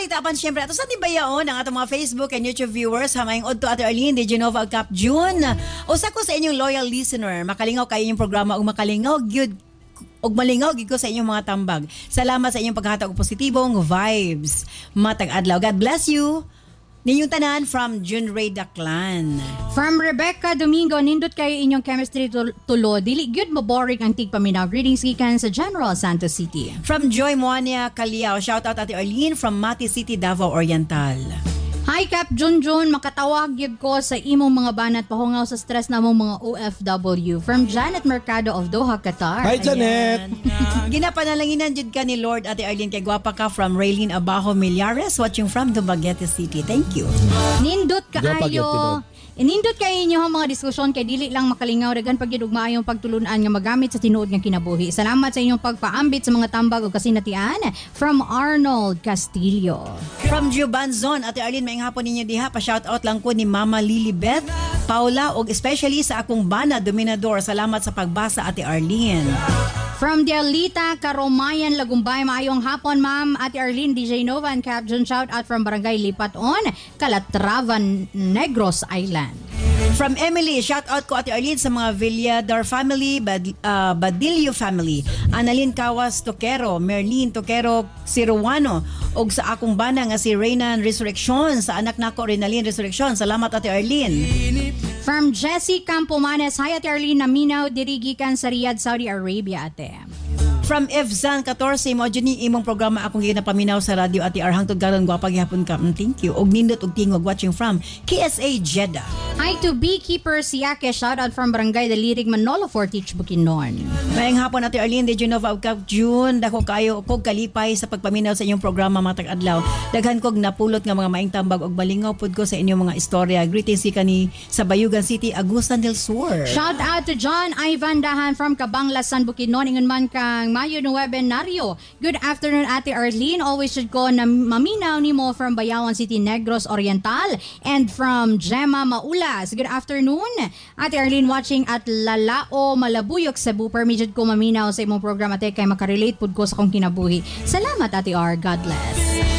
balita pan siyempre. Ato sa tibayaon ang atong mga Facebook and YouTube viewers. Hamayong odto Ate Arlene de Genova Cap June. Usa ko sa inyong loyal listener. Makalingaw kayo inyong programa ug makalingaw gyud og malingaw gid ko sa inyong mga tambag. Salamat sa inyong paghatag og positibong vibes. Matag adlaw. God bless you. Ninyong tanan from June Ray Daclan. From Rebecca Domingo, nindot kayo inyong chemistry tulo. Dili gyud mo boring ang tigpaminaw. Greetings gikan sa General Santos City. From Joy Moania Caliao, shout out Ate Arlene from Mati City, Davao Oriental. Hi Cap Junjun, makatawag gyud ko sa imong mga banat pahungaw sa stress namong mga OFW. From Janet Mercado of Doha, Qatar. Hi Janet. Ginapanalanginan jud ka ni Lord Ate Arlene kay gwapa ka from Raylene Abajo Millares watching from Dumaguete City. Thank you. Nindot kaayo. Inindot kayo inyo ang mga diskusyon kay dili lang makalingaw dagan pagyud maayong pagtulunan nga magamit sa tinuod nga kinabuhi. Salamat sa inyong pagpaambit sa mga tambag ug kasinatian. From Arnold Castillo. From Jubanzon, Ate Arlene, maayong hapon ninyo diha. Pa-shoutout lang ko ni Mama Lilibeth, Paula ug especially sa akong bana Dominador. Salamat sa pagbasa Ate Arlene. From Dialita Karomayan, Lagumbay, maayong hapon ma'am. Ate Arlene, DJ Nova and Captain, shout out from Barangay Lipaton, Calatravan, Negros Island. From Emily, shout out ko Ate Arlene sa mga Villador family, Badillo family, Annalyn Cawas Toquero, Merlin Toquero Siruano, ug sa akong bana nga si Reynan Resurrection, sa anak nako Reynalyn Resurrection. Salamat Ate Arlene. From Jessie Campomanes, hi Ate Arlene, naminaw dirigikan sa Riyadh, Saudi Arabia ate. From Evzan 14, mo ni imong programa akong ginapaminaw sa radio Ate Ar hangtod karon gwapa gyapon ka. Thank you. Og nindot og tingog watching from KSA Jeddah. Hi to Beekeeper Siake, shout out from Barangay Dalirig, Manolo Fortich, Bukidnon. Maayong hapon Ate Arlene de Genova of Cap June. Dako kayo kog kalipay sa pagpaminaw sa inyong programa matag adlaw. Daghan kog napulot nga mga maing tambag og balingaw pud ko sa inyong mga istorya. Greetings kani sa Bayugan City, Agusan del Sur. Shout out to John Ivan Dahan from Cabanglasan, Bukidnon. Ingon man kang Mayo ng webinaryo. Good afternoon Ate Arlene. Always should ko na maminaw nimo from Bayawan City, Negros Oriental. And from Gemma Maulas. Good afternoon Ate Arlene, watching at Lalao, Malabuyok, Cebu. Permitted ko maminaw sa imong program ate kay makarelate pud ko sa kong kinabuhi. Salamat Ate R. God bless.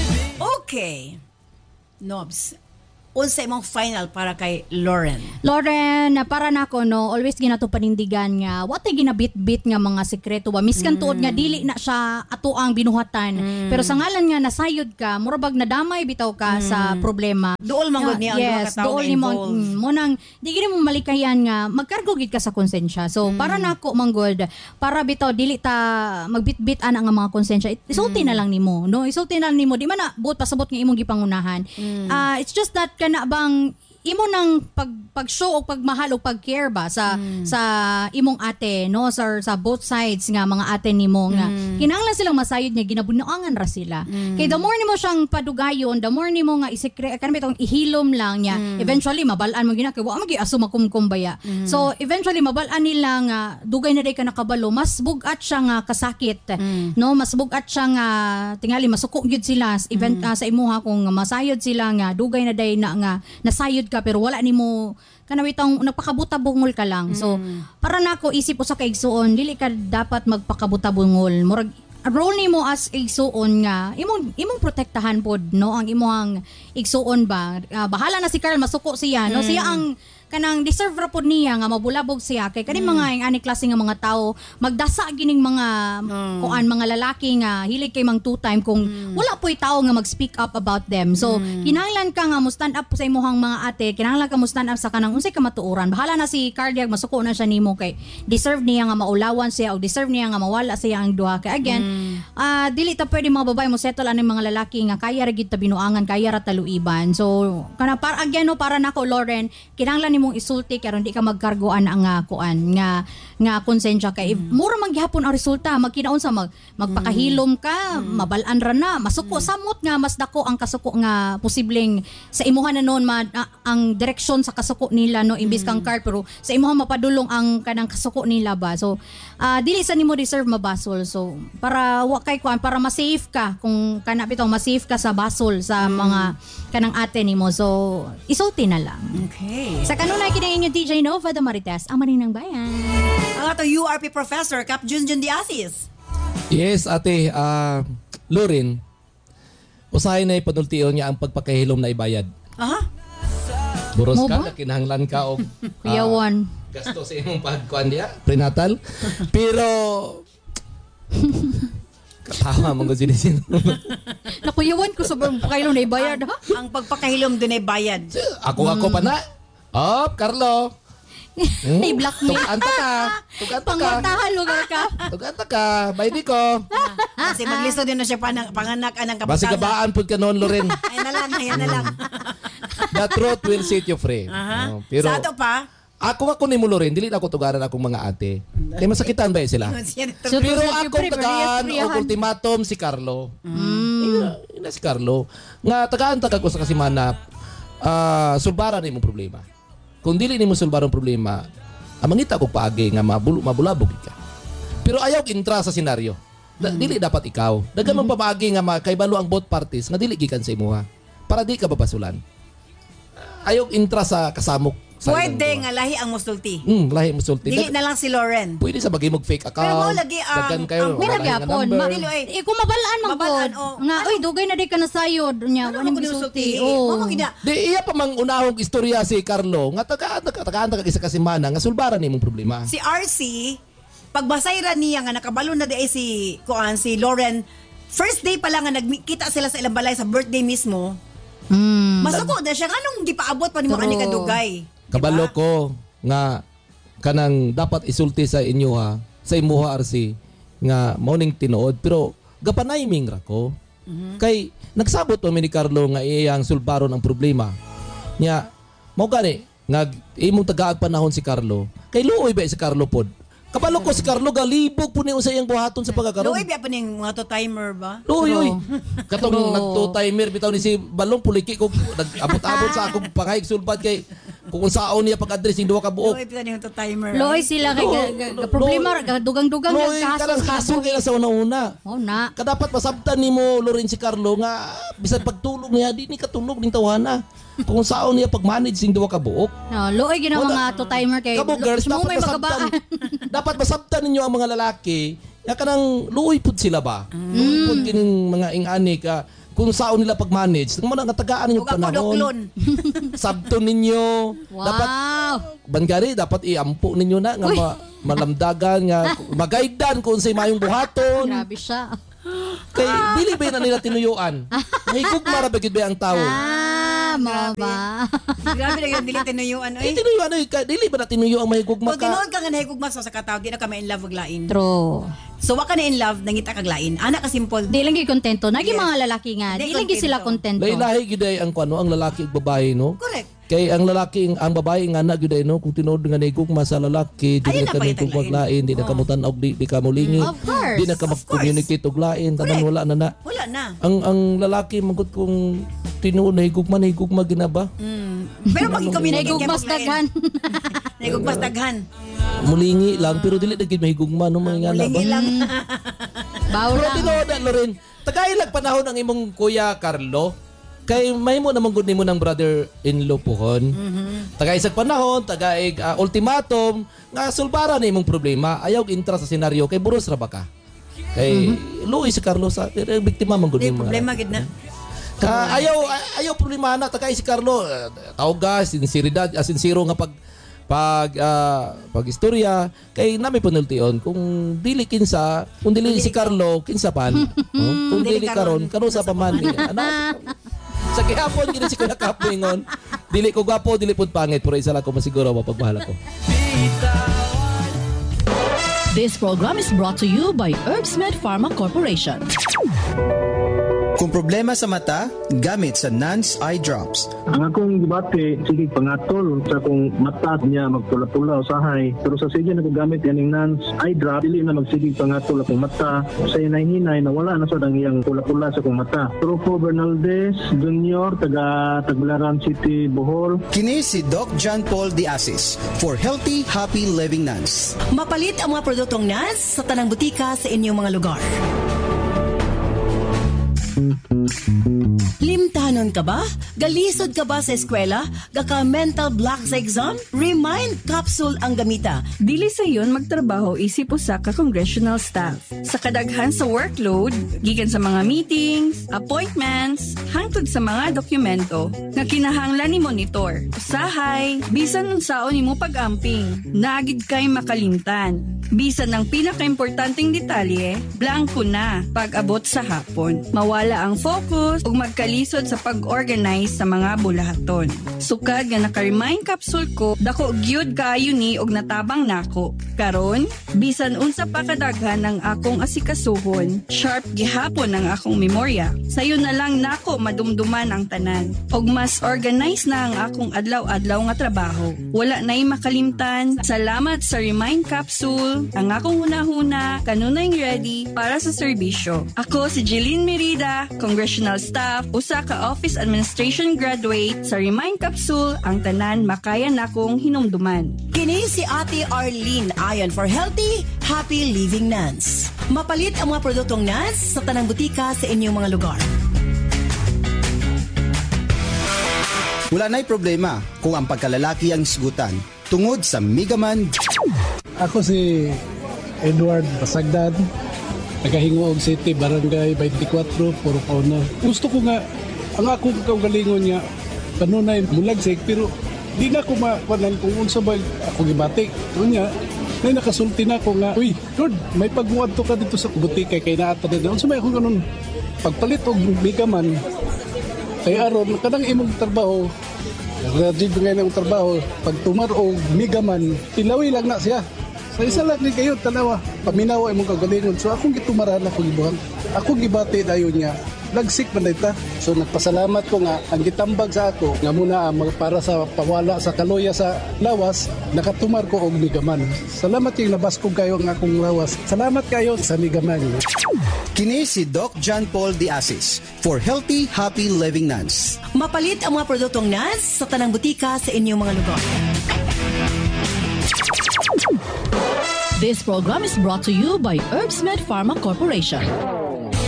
Okay. Nobs. Unsa imong final para kay Lauren? Lauren, para nako no, always ginato panindigan nga what ginabit-bit nga mga sekreto ba miskan tuod nga dili na siya ato ang binuhatan. Pero sa ngalan nga nasayod ka, murabag nadamay bitaw ka sa problema. Duol man gud ni ang duha ka tawo involved. Mo nang di gini mo malikayan nga magkargo gid ka sa konsensya. So para nako manggod, para bitaw dili ta magbitbit ana nga mga konsensya. Isulti na lang nimo, no? Isulti na lang nimo. Di man na buot pasabot nga imong gipangunahan. It's just that kana bang imo nang pag-show o pagmahal o pag-care ba sa imong ate no sa both sides nga mga ate nimo nga kinahanglan silang masayod nga ginabunuangan ra sila. Kay the more nimo siyang padugayon, the more nimo nga isekre kanami tong ihilom lang niya, eventually mabalaan mo gina kay wa magi aso makumkumbaya. So eventually mabalaan nila nga dugay na day ka nakabalo, mas bugat siya nga kasakit no, mas bugat siya nga tingali masuko gyud sila event sa imuha kung masayod sila nga dugay na day na nga nasayod ka pero wala nimo kanawitang nagpakabuta-bungol ka lang. So para nako isip usa ka igsuon dili ka dapat magpakabuta-bungol. Murag role nimo as igsuon nga imong protektahan pod no ang imong igsuon ba. Bahala na si Carl masuko siya no, siya ang kanang deserve ra pod niya nga mabulabog siya kay kani mga ani klase nga mga tao magdasa gining mga kuan mga lalaki nga hilig kay mang two time kung wala po'y tao nga mag-speak up about them. So kinahanglan ka nga mo stand up sa imong mga ate, kinahanglan ka mo stand up sa kanang unsay ka matuoran. Bahala na si Cardiac masuko na siya nimo kay deserve niya nga maulawan siya o deserve niya nga mawala siya ang duha kay again dili ta pwede mga babae mo settle aning mga lalaki nga kaya ra gid ta binuangan, kaya ra taluiban. So kana para again no, para nako Lauren, kinahanglan mong isulti karon di ka magkargoan ang kuan nga konsensya kay mura man gihapon ang resulta magkinaon sa magpakahilom ka mabalan ra na masuko samot nga mas dako ang kasuko nga posibleng sa imuha na noon ang direksyon sa kasuko nila no imbis kang card pero sa imuha mapadulong ang kanang kasuko nila ba. So dili sa nimo deserve mabasol. So para wa kay kuan para ma-safe ka kung kana bitong ma-safe ka sa basol sa mga kanang ate nimo. So isulti na lang. Okay. Sa kanunay kini inyo DJ Nova Damarites, ang maninang bayan. Ang ato URP professor Cap Junjun Diasis. Yes, ate, Lauren. usahay na ipanultiyon niya ang pagpakahilom na ibayad. Aha. Buros Mo ka, ba? kinahanglan ka og Kuyawan. gasto sa imong pagkuan diya, prenatal. Pero katawa mo ko sinisin. Nakuyawan ko sa kailo na ibayad ha. Ang pagpakahilom doon ay bayad. Ako pa na. Carlo. Ay, blackmail. Tuganta ka. Pangwartahan lugar ka. Tuganta ka. Baby ko. Kasi maglisto din na siya panganak ng Basi kapatanga. kabaan pud ka noon, Loren. Ayan na lang. The truth will set you free. Aha. Pero Sa ato pa, ako ni mo, Loren, dili na ako tugaran akong mga ate. Kaya masakitan ba sila? So, Pero Siyempre, akong tagaan free-frihan. o ultimatum si Carlo. Ina si Carlo. Nga tagaan ko sa kasimana, sulbaran ni mong problema. Kung dili ni mo sulbaran problema, mangita ko paagi nga mabulabog ka. Pero ayaw intra sa senaryo. Dili dapat ikaw. Dagan mong pamagi nga kaibalo ang both parties nga dili gikan sa imuha. Para di ka babasulan. Ayaw intra sa kasamok. pwede nga lahi ang musulti. Lahi mo sulti. Dili na lang si Lauren. Pwede sa bagay mag-fake account. Pero mo lagi Dagan kayo. May wala nagyapon. nga number. Dilo, Kung mabalaan man Mabalaan, po. oh. Nga, uy, dugay na di ka na sayod. Nya, Ano waning mo gisulti. gisulti? Oh. Mo gina. Di iya pa mang unahong istorya si Carlo nga tagaan isa ka semana nga sulbaran nimong problema. Si RC, pagbasayra niya nga nakabalo na di ay si Lauren, first day pa lang nga nagkita sila sa ilang balay sa birthday mismo. Masuko na siya nganong gipaabot pa nimo ani kadugay. Kabalo ko nga kanang dapat isulti sa inyo ha, sa imuha RC nga morning tinuod pero gapanay ming ra ko. Kay nagsabot pa ni Carlo nga iyang sulbaron ang problema. Nya mao gani nga imong tagaag panahon si Carlo. Kay luoy ba si Carlo pod? Kabalo ko si Carlo galibog po niya sa iyang buhaton sa pagkakaroon. Luoy biya pa ning mga to timer ba? Uy. Katong nagto-timer bitaw ni si Balong puliki ko nag-abot-abot sa akong pangayig sulbad kay kung saon niya pag-address yung duha ka buok. Luoy biya ning to timer. Loy sila kay problema dugang-dugang Loy, kanang kaso kaya sa una-una. Oh na. Kadapat masabtan nimo Loren si Carlo nga bisan pagtulog niya di ni katulog ning tawana. Kung saon niya pag-manage sing duha ka buok. No, loy gina mga to timer kay Kamo girls mo dapat may masabtan. magabaan. Dapat masabtan ninyo ang mga lalaki. Ya kanang luoy pud sila ba? Luoy pud kining mga ingani ka kung saon nila pag-manage. Mo na nga tagaan ninyo Ug ako panahon. doklon. Sabton ninyo. Dapat Wow. Bangari dapat iampo ninyo na nga malamdagan nga magaigdan kung say mayong buhaton. Grabe siya. Kay dili ba na nila tinuyuan. Mahigog marabagid ba ang tao? Mo ba? Grabe na yung dili tinuyuan Eh oy. tinuyuan dili ba na tinuyo ang mahigugma Kung ka? tinuod ka nga nahigugma sa kataw, di na ka ma-in love ug lain. True. So wa ka na in love, nangita kag lain. Ana ka simple. Di lang gyud kontento. Nagi Yes. mga lalaki nga. Di Di lang gyud sila kontento. Lahi gyud ay ang kuno ang lalaki ug babae no. Correct. Kay ang lalaki ang babae nga na gyud ay no kung tinuod nga nahigugma sa lalaki di Ayun na na ka pa nigugma itag lain, di na ka mutan-og di ka mulingi. Of course. Di na ka mag-communicate og lain, tanan wala na na. Wala na. Ang lalaki magud kung tinuod nahigugma ginaba. Pero pag-communicate Naigugmas daghan. Naigugmas daghan. Mulingi lang pero dili na gid mahigugma no mga ngana ba. Mulingi lang. Baw Pero lang. tinuod na Loren, tagay lang panahon ang imong kuya Carlo. Kay may mo namang gud nimo ng brother-in-law pohon. Tagay sa panahon, tagay ultimatum nga sulbara na imong problema. Ayaw intra sa senaryo kay buros ra ba ka. Kay luoy si Carlo sa biktima man gud Di nimo. problema gid na. Ayaw problema na tagay si Carlo. Tawga sinseridad, sincero nga pag istorya kay nami panultion kung dili kinsa kung dili si Carlo kinsa pan kung dili karon sa paman sa gihapon gid si Kuya Kapingon dili ko gwapo dili pud pangit pero isa lang ko masiguro mapagbahala ko. This program is brought to you by Herbsmed Pharma Corporation. Kung problema sa mata, gamit sa Nance Eye Drops. Ang akong gibati, sige pangatol sa akong mata niya magpula-pula usahay. Pero sa sige nagagamit yan ng Nance Eye Drop, dili na magsigig pangatol akong mata. Sa hinay-hinay na wala na sa iyang pula-pula sa akong mata. Trupo Bernaldez Jr., taga Tagbilaran City, Bohol. Kini si Doc John Paul De Asis for Healthy, Happy Living Nance. Mapalit ang mga produktong NANS sa tanang butika sa inyong mga lugar. Limtanon ka ba? Galisod ka ba sa eskwela? Gaka mental block sa exam? Remind capsule ang gamita. Dili sa iyon magtrabaho isip usa ka congressional staff. Sa kadaghan sa workload, gikan sa mga meetings, appointments, hangtod sa mga dokumento nga kinahanglan ni monitor. Usahay, bisan unsaon nimo pag-amping, naagid kay makalimtan. Bisan ang pinakaimportanteng detalye, blanko na pag-abot sa hapon. Mawala ang focus ug magkalisod sa pag-organize sa mga bulahaton. Sukad nga naka-remind capsule ko, dako gyud kaayo ni og natabang nako. Karon, bisan unsa pa kadaghan ang akong asikasuhon, sharp gihapon ang akong memorya. Sayo na lang nako madumduman ang tanan. Og mas organize na ang akong adlaw-adlaw nga trabaho. Wala na'y makalimtan. Salamat sa remind capsule. Ang akong hunahuna, kanunay ready para sa serbisyo. Ako si Jeline Merida, Congressional Staff, usa ka Office Administration graduate sa Remind Capsule, ang tanan makaya nakong hinumduman. Kini si Ate Arlene ayon for healthy, happy living Nance. Mapalit ang mga produktong Nance sa tanang butika sa inyong mga lugar. Wala na'y problema kung ang pagkalalaki ang isgutan tungod sa Migaman. Ako si Edward Pasagdan, nagahingo og City, Barangay 24, Puro Pauna. Gusto ko nga, ang akong kaugalingon niya, kanunay mulagsik, pero di na ako mapanan kung unsa ba ako gibatik. Kunya, may nakasulti na ako nga, uy, Lord, may pagmuad to ka dito sa butika kay naata na. Unsa may ako ganun, pagpalit og Migaman, kay aron, kanang imong trabaho, graduate ngayon ng trabaho, pag tumaro og Migaman, tilawi lang na siya. Sa isa lang ni kayo, tanawa, paminawa imong kagalingon. So akong gitumaran ako gibuhang. Ako gibati dayon niya. Nagsik man dita. So nagpasalamat ko nga ang gitambag sa ako nga muna para sa pawala sa kaloya sa lawas, nakatumar ko og Migaman. Salamat yung nabaskog kayo ang akong lawas. Salamat kayo sa Migaman. Kini si Doc John Paul De Asis for healthy, happy living Nance. Mapalit ang mga produktong Nance sa tanang butika sa inyong mga lugar. This program is brought to you by HerbsMed Pharma Corporation.